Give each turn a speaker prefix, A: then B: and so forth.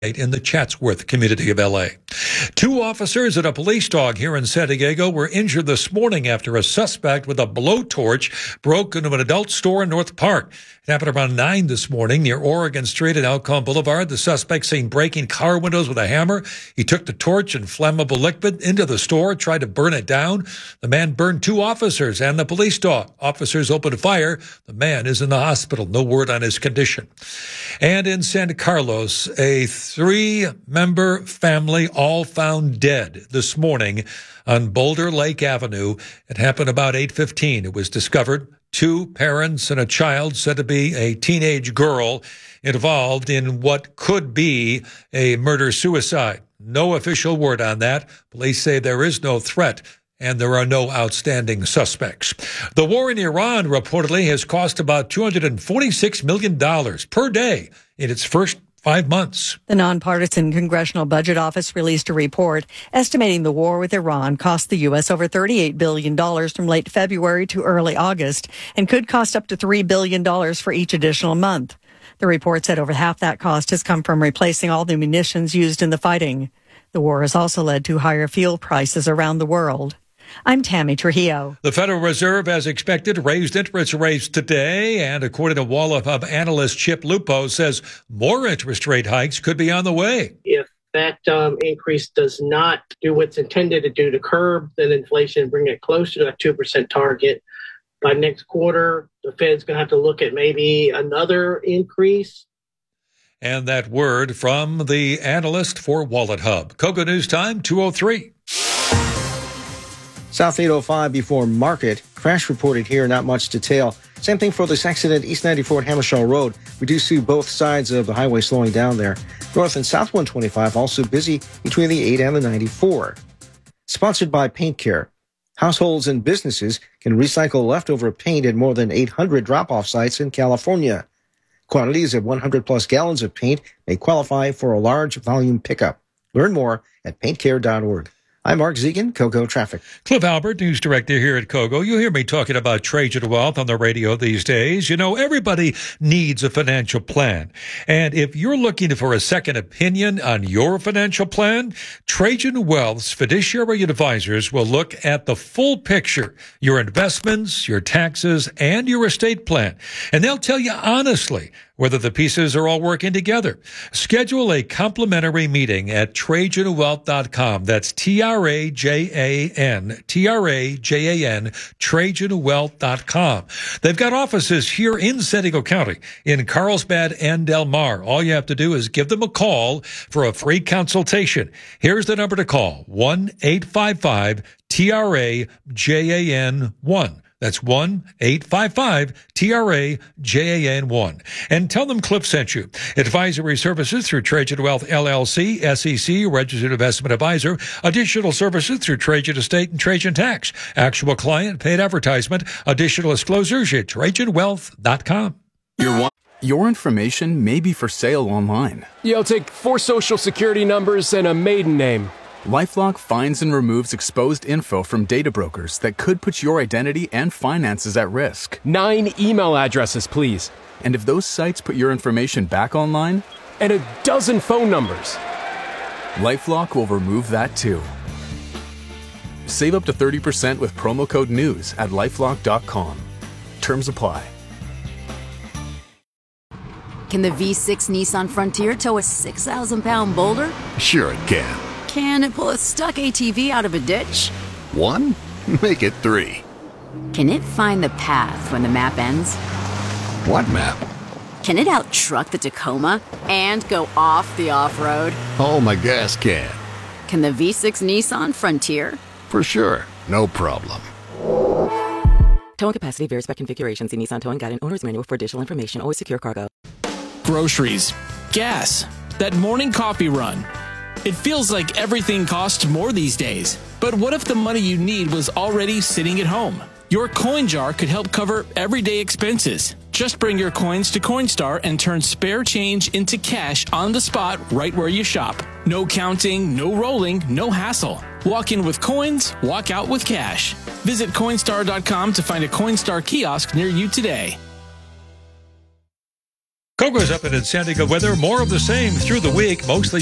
A: in the Chatsworth community of L.A. 2 officers and a police dog here in San Diego were injured this morning after a suspect with a blowtorch broke into an adult store in North Park. It happened around 9 this morning near Oregon Street and Alcon Boulevard. The suspect seen breaking car windows with a hammer. He took the torch and flammable liquid into the store, tried to burn it down. The man burned 2 officers and the police dog. Officers opened fire. The man is in the hospital. No word on his condition. And in San Carlos, a 3-member family all found dead this morning on Boulder Lake Avenue. It happened about 8:15. It was discovered 2 parents and a child said to be a teenage girl involved in what could be a murder-suicide. No official word on that. Police say there is no threat and there are no outstanding suspects. The war in Iran reportedly has cost about $246 million per day in its first 5 months.
B: The nonpartisan Congressional Budget Office released a report estimating the war with Iran cost the U.S. over $38 billion from late February to early August and could cost up to $3 billion for each additional month. The report said over half that cost has come from replacing all the munitions used in the fighting. The war has also led to higher fuel prices around the world. I'm Tammy Trujillo.
A: The Federal Reserve, as expected, raised interest rates today, and according to Walla Hub analyst Chip Lupo, says more interest rate hikes could be on the way.
C: If that increase does not do what's intended to do to curb then inflation and bring it closer to that 2% target, by next quarter, the Fed's going to have to look at maybe another increase.
A: And that word from the analyst for Wallet Hub. KOGO News Time, 2:03.
D: South 805 before Market. Crash reported here, not much detail. Same thing for this accident, East 94 at Hammershaw Road. We do see both sides of the highway slowing down there. North and South 125 also busy between the 8 and the 94. Sponsored by Paint Care. Households and businesses can recycle leftover paint at more than 800 drop-off sites in California. Quantities of 100-plus gallons of paint may qualify for a large volume pickup. Learn more at paintcare.org. I'm Mark Zegan, KOGO Traffic.
A: Cliff Albert, news director here at KOGO. You hear me talking about Trajan Wealth on the radio these days. You know, everybody needs a financial plan. And if you're looking for a second opinion on your financial plan, Trajan Wealth's fiduciary advisors will look at the full picture, your investments, your taxes, and your estate plan. And they'll tell you honestly whether the pieces are all working together. Schedule a complimentary meeting at TrajanWealth.com. That's TRAJAN, TrajanWealth.com. They've got offices here in San Diego County, in Carlsbad and Del Mar. All you have to do is give them a call for a free consultation. Here's the number to call, 1-855-TRAJAN1. That's 1-855-TRAJAN1. And tell them Cliff sent you. Advisory services through Trajan Wealth LLC, SEC, Registered Investment Advisor. Additional services through Trajan Estate and Trajan Tax. Actual client, paid advertisement. Additional disclosures at TrajanWealth.com.
E: Your information may be for sale online.
F: Yeah, I'll take 4 social security numbers and a maiden name.
E: LifeLock finds and removes exposed info from data brokers that could put your identity and finances at risk.
F: 9 email addresses, please.
E: And if those sites put your information back online?
F: And a dozen phone numbers.
E: LifeLock will remove that too. Save up to 30% with promo code NEWS at LifeLock.com. Terms apply.
G: Can the V6 Nissan Frontier tow a 6,000-pound boulder?
H: Sure it can.
G: Can it pull a stuck ATV out of a ditch?
H: 1? Make it 3.
G: Can it find the path when the map ends?
H: What map?
G: Can it out-truck the Tacoma and go off the off-road?
H: Oh, my gas can.
G: Can the V6 Nissan Frontier?
H: For sure. No problem.
I: Towing capacity varies by configuration. See Nissan Towing Guide and Owner's Manual for additional information. Always secure cargo.
J: Groceries. Gas. That morning coffee run. It feels like everything costs more these days. But what if the money you need was already sitting at home? Your coin jar could help cover everyday expenses. Just bring your coins to Coinstar and turn spare change into cash on the spot right where you shop. No counting, no rolling, no hassle. Walk in with coins, walk out with cash. Visit Coinstar.com to find a Coinstar kiosk near you today.
A: Coco's up in San Diego weather. More of the same through the week. Mostly